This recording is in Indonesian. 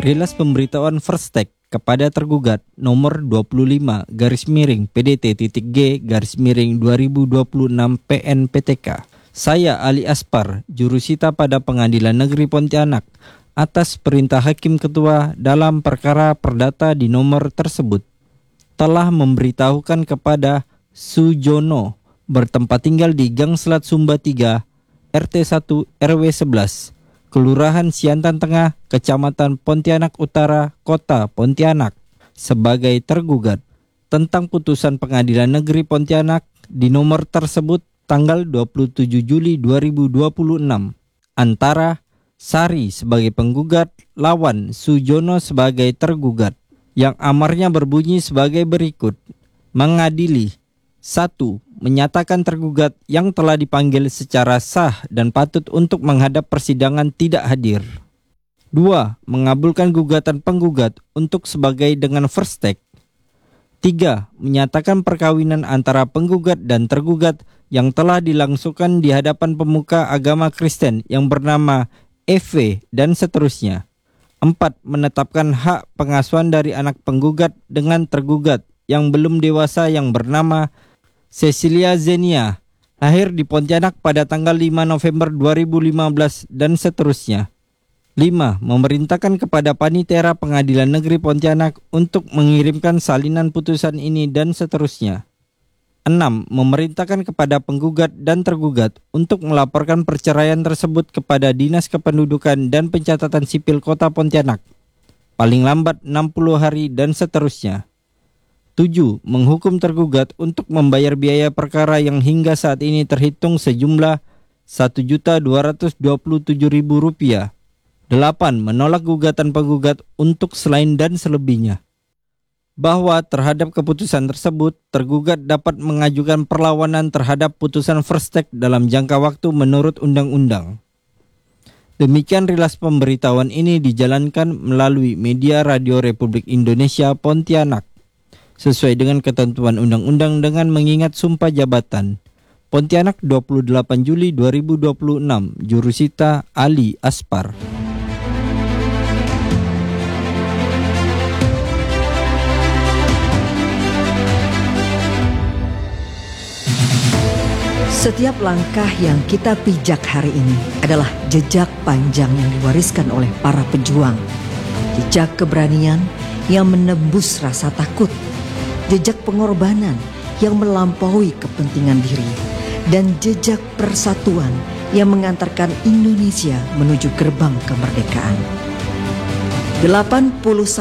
Rilas pemberitahuan First Take kepada tergugat nomor 25-G-2026 PN-PTK. Saya Ali Aspar, jurusita pada Pengadilan Negeri Pontianak, atas perintah Hakim Ketua dalam perkara perdata di nomor tersebut, telah memberitahukan kepada Sujono bertempat tinggal di Gang Selat Sumba 3, RT 1 RW 11, Kelurahan Siantan Tengah, Kecamatan Pontianak Utara, Kota Pontianak, sebagai tergugat tentang putusan Pengadilan Negeri Pontianak di nomor tersebut tanggal 27 Juli 2026 antara Sari sebagai penggugat lawan Sujono sebagai tergugat, yang amarnya berbunyi sebagai berikut. Mengadili: 1. Menyatakan tergugat yang telah dipanggil secara sah dan patut untuk menghadap persidangan tidak hadir. 2. Mengabulkan gugatan penggugat untuk sebagai dengan first take. 3. Menyatakan perkawinan antara penggugat dan tergugat yang telah dilangsungkan di hadapan pemuka agama Kristen yang bernama EV dan seterusnya. 4. Menetapkan hak pengasuhan dari anak penggugat dengan tergugat yang belum dewasa yang bernama Cecilia Zenia, lahir di Pontianak pada tanggal 5 November 2015 dan seterusnya. 5. Memerintahkan kepada Panitera Pengadilan Negeri Pontianak untuk mengirimkan salinan putusan ini dan seterusnya. 6. Memerintahkan kepada penggugat dan tergugat untuk melaporkan perceraian tersebut kepada Dinas Kependudukan dan Pencatatan Sipil Kota Pontianak paling lambat 60 hari dan seterusnya. 7. Menghukum tergugat untuk membayar biaya perkara yang hingga saat ini terhitung sejumlah Rp1.227.000. 8. Menolak gugatan penggugat untuk selain dan selebihnya. Bahwa terhadap keputusan tersebut, tergugat dapat mengajukan perlawanan terhadap putusan first take dalam jangka waktu menurut undang-undang. Demikian rilas pemberitahuan ini dijalankan melalui media Radio Republik Indonesia Pontianak, sesuai dengan ketentuan undang-undang dengan mengingat sumpah jabatan. Pontianak 28 Juli 2026, Jurusita Ali Aspar. Setiap langkah yang kita pijak hari ini adalah jejak panjang yang diwariskan oleh para pejuang. Jejak keberanian yang menembus rasa takut. Jejak pengorbanan yang melampaui kepentingan diri. Dan jejak persatuan yang mengantarkan Indonesia menuju gerbang kemerdekaan. 81